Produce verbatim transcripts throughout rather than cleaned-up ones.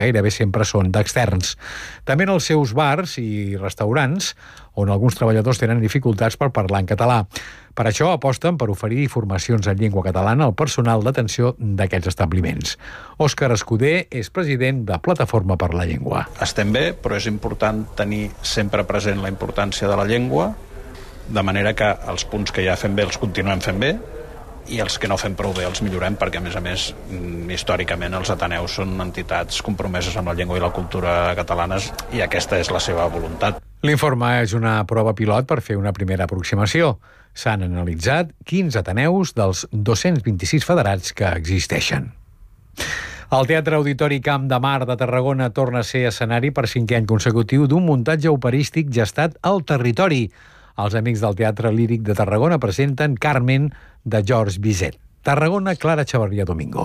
gairebé sempre són d'externs. També en els seus bars i restaurants, on alguns treballadors tenen dificultats per parlar en català. Per això aposten per oferir formacions en llengua catalana al personal d'atenció d'aquests establiments. Òscar Escudé és president de Plataforma per la Llengua. Estem bé, però és important tenir sempre present la importància de la llengua, de manera que els punts que ja fem bé els continuem fent bé, i els que no fem prou bé els millorem, perquè a més a més històricament els ateneus són entitats compromeses amb la llengua i la cultura catalanes, i aquesta és la seva voluntat. L'informe és una prova pilot per fer una primera aproximació. S'han analitzat quinze ateneus dels dos-cents vint-i-sis federats que existeixen. El Teatre Auditori Camp de Mar de Tarragona torna a ser escenari per cinquè any consecutiu d'un muntatge operístic gestat al territori. Els amics del Teatre Líric de Tarragona presenten Carmen, de Georges Bizet. Tarragona, Clara Chavarría Domingo.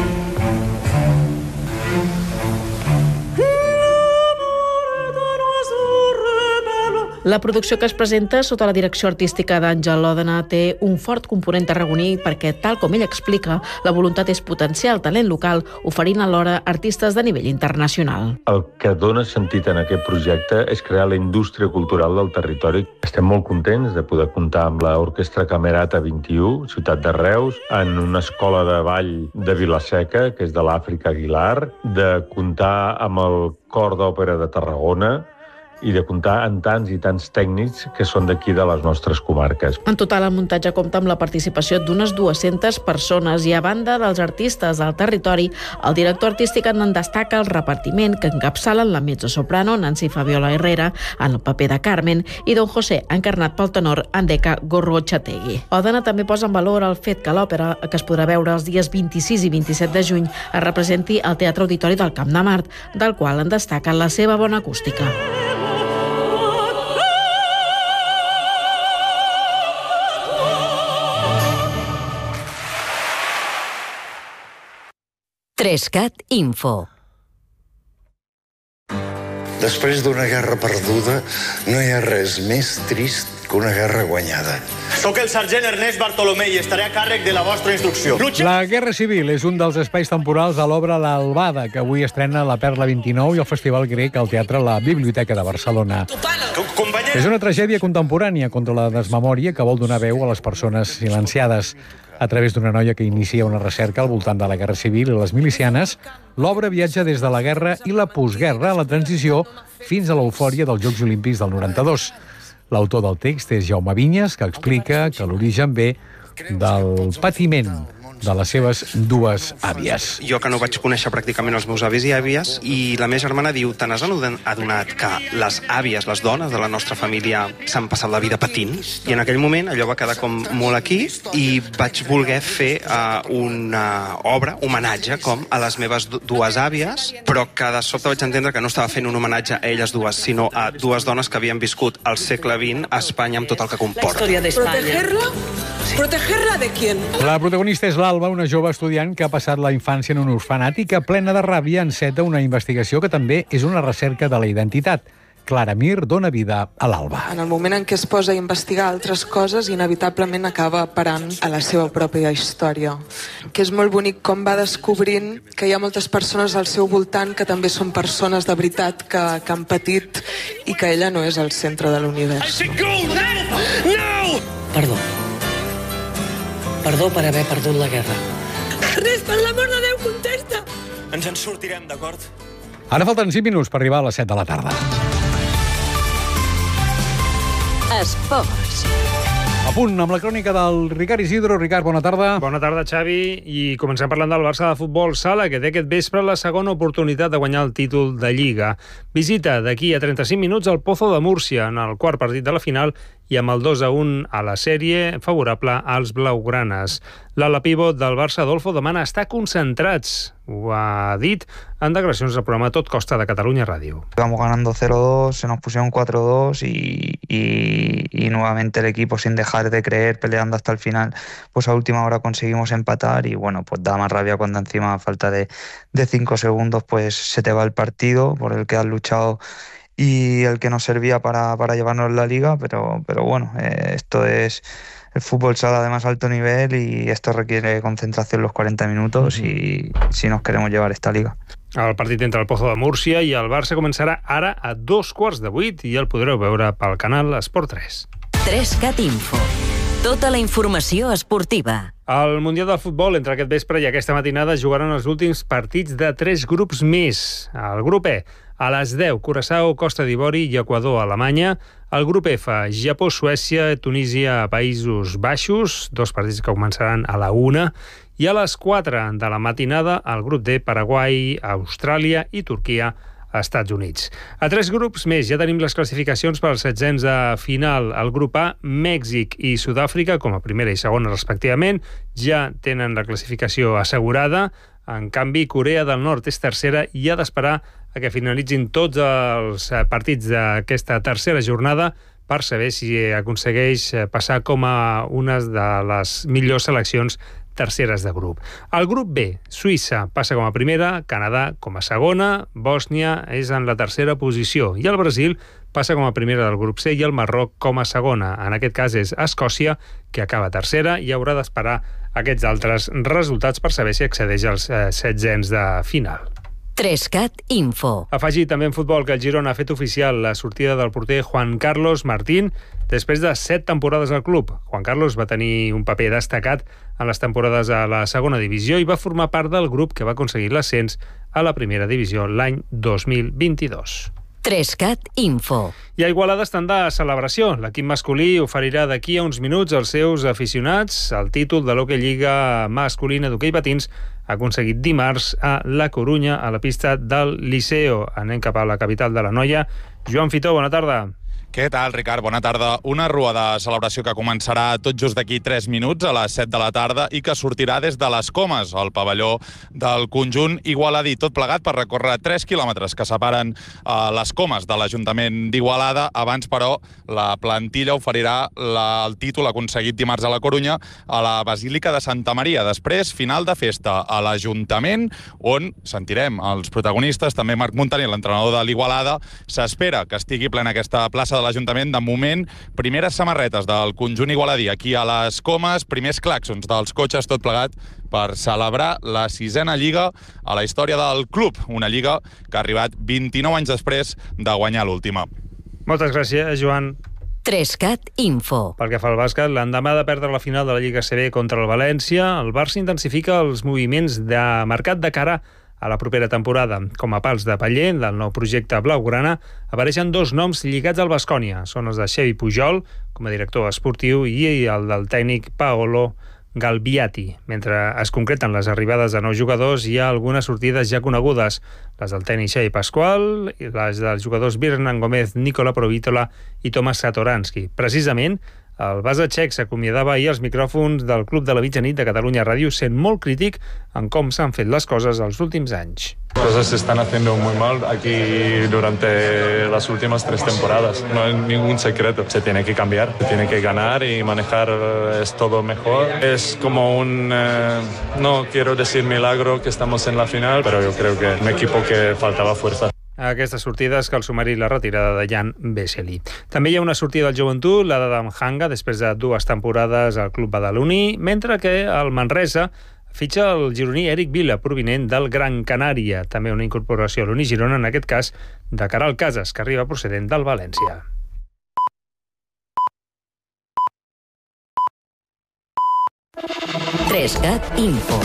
La producció que es presenta sota la direcció artística d'Àngel Òdena té un fort component tarragoní perquè, tal com ell explica, la voluntat és potenciar el talent local, oferint alhora artistes de nivell internacional. El que dona sentit en aquest projecte és crear la indústria cultural del territori. Estem molt contents de poder comptar amb l'Orquestra Camerata vint-i-u, Ciutat de Reus, en una escola de ball de Vila-seca, que és de l'Àfrica Aguilar, de comptar amb el Cor d'Òpera de Tarragona, i de comptar en tants i tants tècnics que són d'aquí de les nostres comarques. En total, el muntatge compta amb la participació d'unes dues-centes persones i, a banda dels artistes del territori, el director artístic en destaca el repartiment que encapçalen la mezzosoprano Nancy Fabiola Herrera en el paper de Carmen i don José, encarnat pel tenor Andeka Gorrochategui. Òdena també posa en valor el fet que l'òpera, que es podrà veure els dies vint-i-sis i vint-i-set de juny, es representi al Teatre Auditori del Camp de Mar, del qual en destaca la seva bona acústica. Trescat Info. Després d'una guerra perduda, no hi ha res més trist que una guerra guanyada. Soc el sergent Ernest Bartolomé i estaré a càrrec de la vostra instrucció. La Guerra Civil és un dels espais temporals de l'obra L'Albada, que avui estrena la Perla vint-i-nou i el Festival Grec al Teatre La Biblioteca de Barcelona. És una tragèdia contemporània contra la desmemòria que vol donar veu a les persones silenciades. A través d'una noia que inicia una recerca al voltant de la Guerra Civil i les milicianes, l'obra viatja des de la guerra i la postguerra a la transició fins a l'eufòria dels Jocs Olímpics del noranta-dos. L'autor del text és Jaume Vinyes, que explica que l'origen ve del patiment de les seves dues àvies. Jo que no vaig conèixer pràcticament els meus avis i àvies, i la meva germana diu, te n'has adonat que les àvies, les dones de la nostra família, s'han passat la vida patint? I en aquell moment allò va quedar com molt aquí i vaig voler fer uh, una obra, homenatge, com a les meves dues àvies, però que de sobte vaig entendre que no estava fent un homenatge a elles dues, sinó a dues dones que havien viscut al segle vint a Espanya amb tot el que comporta. ¿Protegerla? ¿Protegerla de quién? La protagonista és l'Alba, una jove estudiant que ha passat la infància en un orfenat i que, plena de ràbia, enceta una investigació que també és una recerca de la identitat. Clara Mir dona vida a l'Alba. En el moment en què es posa a investigar altres coses, inevitablement acaba parant a la seva pròpia història. Que és molt bonic com va descobrint que hi ha moltes persones al seu voltant que també són persones de veritat que, que han patit i que ella no és el centre de l'univers. Perdó. Perdó per haver perdut la guerra. Res, per l'amor de Déu, contesta! Ens en sortirem, d'acord? Ara falten cinc minuts per arribar a les set de la tarda. Esports. A punt amb la crònica del Ricard Isidro. Ricard, bona tarda. Bona tarda, Xavi. I comencem parlant del Barça de futbol sala, que té aquest vespre la segona oportunitat de guanyar el títol de Lliga. Visita d'aquí a trenta-cinc minuts al Pozo de Múrcia, en el quart partit de la final, i amb el dos a un a la sèrie favorable als blaugranes. L'ala pivot del Barça, Adolfo, demana estar concentrats. Ho ha dit en declaracions al programa Tot Costa de Catalunya Ràdio. Vamos ganando cero dos, se nos pusieron cuatro dos y, y, y nuevamente el equipo sin dejar de creer, peleando hasta el final, pues a última hora conseguimos empatar y bueno, pues da más rabia cuando encima a falta de, de cinco segundos pues se te va el partido por el que has luchado y el que nos servía para, para llevarnos la liga, pero, pero bueno, eh, esto es el fútbol sala de más alto nivel y esto requiere concentración los cuarenta minutos y si nos queremos llevar esta liga. El partit entre el Pozo de Múrcia i el Barça començarà ara a dos quarts de vuit i el podreu veure pel canal Esport tres. Trescat Info. Tota la informació esportiva. Al Mundial del Futbol, entre aquest vespre i aquesta matinada, jugaran els últims partits de tres grups més. El grup E, a les deu, Curaçao, Costa d'Ivori i Equador, Alemanya. El grup F, Japó, Suècia, Tunísia, Països Baixos, dos partits que començaran a la una. I a les quatre de la matinada, el grup D, Paraguai, Austràlia i Turquia, a Estats Units. A tres grups més ja tenim les classificacions per als setzents de final. El grup A, Mèxic i Sud-àfrica, com a primera i segona respectivament, ja tenen la classificació assegurada. En canvi, Corea del Nord és tercera i ha d'esperar a que finalitzin tots els partits d'aquesta tercera jornada per saber si aconsegueix passar com a una de les millors seleccions terceres de grup. El grup B, Suïssa, passa com a primera, Canadà com a segona, Bòsnia és en la tercera posició i el Brasil passa com a primera del grup C i el Marroc com a segona. En aquest cas és Escòcia, que acaba tercera i haurà d'esperar aquests altres resultats per saber si accedeix als eh, setzents de final. Trescat Info. Afegir també en futbol que el Girona ha fet oficial la sortida del porter Juan Carlos Martín després de set temporades al club. Juan Carlos va tenir un paper destacat en les temporades a la segona divisió i va formar part del grup que va aconseguir l'ascens a la primera divisió l'any dos mil vint-i-dos. Trescat Info. I a Igualada estan de celebració. L'equip masculí oferirà d'aquí a uns minuts als seus aficionats el títol de l'Hockey Lliga masculina d'hoquei patins aconseguit dimarts a La Corunya, a la pista del Liceo. Anem cap a la capital de l'Anoia. Joan Fitó, bona tarda. Què tal, Ricard? Bona tarda. Una rua de celebració que començarà tot just d'aquí tres minuts, a les set de la tarda, i que sortirà des de les Comes, al pavelló del conjunt igualadí. Tot plegat per recórrer tres quilòmetres que separen eh, les Comes de l'Ajuntament d'Igualada. Abans, però, la plantilla oferirà la, el títol aconseguit dimarts a la Corunya a la Basílica de Santa Maria. Després, final de festa a l'Ajuntament, on sentirem els protagonistes, també Marc Montaner, l'entrenador de l'Igualada. S'espera que estigui plena aquesta plaça de l'Ajuntament. De moment, primeres samarretes del conjunt igualadí aquí a les Comes, primers claxons dels cotxes, tot plegat per celebrar la sisena lliga a la història del club, una lliga que ha arribat vint-i-nou anys després de guanyar l'última. Moltes gràcies, Joan. Trescat Info. Pel que fa al bàsquet, l'endemà de perdre la final de la Lliga C B contra el València, el Barça intensifica els moviments de mercat de cara a la propera temporada. Com a pals de paller del nou projecte blaugrana, apareixen dos noms lligats al Baskonia. Són els de Xevi Pujol, com a director esportiu, i el del tècnic Paolo Galbiati. Mentre es concreten les arribades de nous jugadors, hi ha algunes sortides ja conegudes, les del tècnic Xavi Pasqual, les dels jugadors Birnan Gómez, Nicola Provítola i Tomas Satoransky. Precisament, el base txec s'acomiadava ahir als micròfons del Club de la Mitjanit de Catalunya Ràdio, sent molt crític en com s'han fet les coses els últims anys. Cosas se están haciendo muy mal aquí durante las últimas tres temporadas. No hay ningún secreto. Se tiene que cambiar, se tiene que ganar y manejar es todo mejor. Es como un, eh, no quiero decir milagro que estamos en la final, pero yo creo que un equipo que faltaba fuerza. A aquestes sortides cal sumar-hi la retirada de Jan Vesely. També hi ha una sortida del joventut, la d'Adam Hanga, després de dues temporades al club badaloní, mentre que el Manresa fitxa el gironí Eric Vila, provinent del Gran Canària. També una incorporació a l'Uni Girona, en aquest cas, de Caral Casas, que arriba procedent del València. Trescat Info.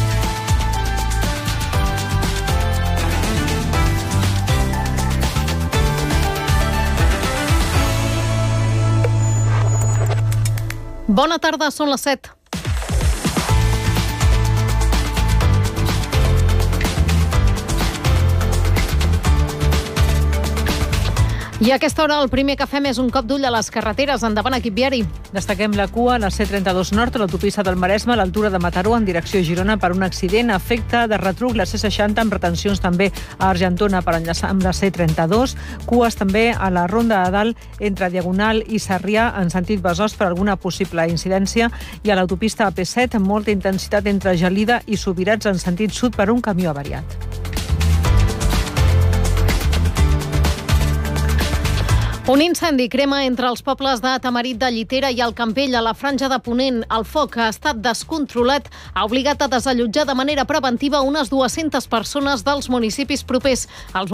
Bona tarda, són les set. I a aquesta hora el primer que fem és un cop d'ull a les carreteres. Endavant, equip viari. Destaquem la cua a la C trenta-dos Nord, a l'autopista del Maresme, a l'altura de Mataró, en direcció a Girona, per un accident. Efecte de retruc la C seixanta, amb retencions també a Argentona per enllaçar amb la C trenta-dos. Cues també a la Ronda de Dalt, entre Diagonal i Sarrià, en sentit Besòs, per alguna possible incidència. I a l'autopista A P set, molta intensitat entre Gelida i Subirats, en sentit sud, per un camió avariat. Un incendi crema entre els pobles de Tamarit de Llitera i el Campell a la Franja de Ponent. El foc ha estat descontrolat, ha obligat a desallotjar de manera preventiva unes dues-centes persones dels municipis propers. Els